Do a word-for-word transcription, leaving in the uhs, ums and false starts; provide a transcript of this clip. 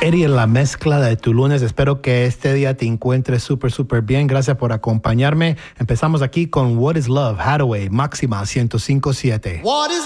Eddie en la mezcla de tu lunes. Espero que este día te encuentres súper, súper bien. Gracias por acompañarme. Empezamos aquí con What is Love, Hathaway, Máxima ciento cinco punto siete. What is